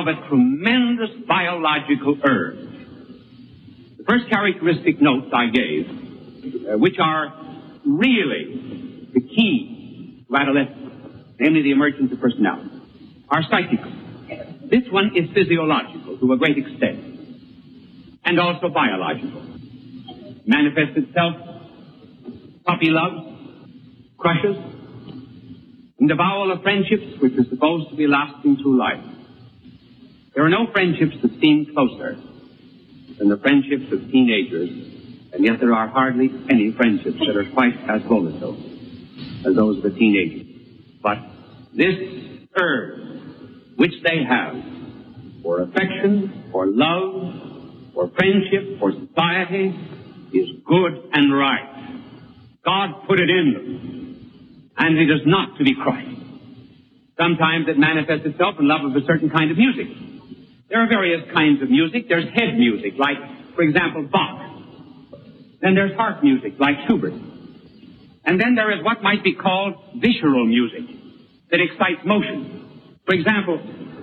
of a tremendous biological urge. The first characteristic notes I gave, which are really the key to adolescence, namely the emergence of personality, are psychical. This one is physiological to a great extent, and also biological. Manifests itself, puppy love, crushes, and avowal of friendships which are supposed to be lasting through life. There are no friendships that seem closer than the friendships of teenagers, and yet there are hardly any friendships that are quite as volatile as those of the teenagers. But this urge which they have for affection, for love, for friendship, for society, is good and right. God put it in them, and it is not to be crushed. Sometimes it manifests itself in love of a certain kind of music. There are various kinds of music. There's head music, like, for example, Bach. Then there's heart music, like Schubert. And then there is what might be called visceral music that excites motion. For example,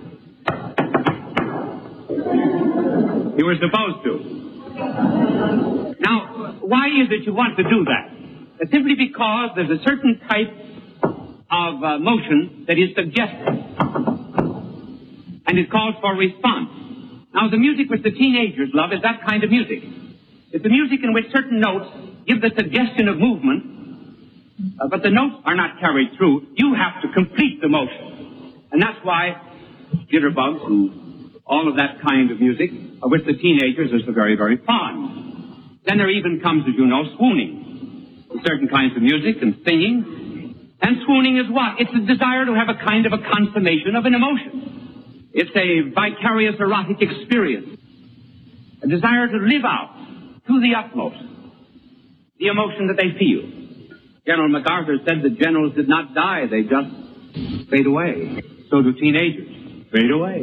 you were supposed to. Now, why is it you want to do that? It's simply because there's a certain type of motion that is suggestive, and it calls for response. Now, the music which the teenagers love is that kind of music. It's the music in which certain notes give the suggestion of movement, but the notes are not carried through. You have to complete the motion. And that's why jitterbugs and all of that kind of music, of which the teenagers are so very, very fond. Then there even comes, as you know, swooning, with certain kinds of music and singing. And swooning is what? It's a desire to have a kind of a consummation of an emotion. It's a vicarious erotic experience. A desire to live out to the utmost the emotion that they feel. General MacArthur said that generals did not die, they just fade away. So do teenagers. Fade away.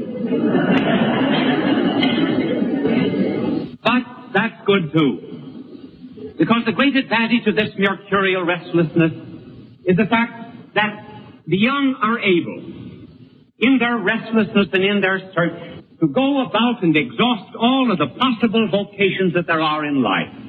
But that's good too. Because the great advantage of this mercurial restlessness is the fact that the young are able, in their restlessness and in their search, to go about and exhaust all of the possible vocations that there are in life.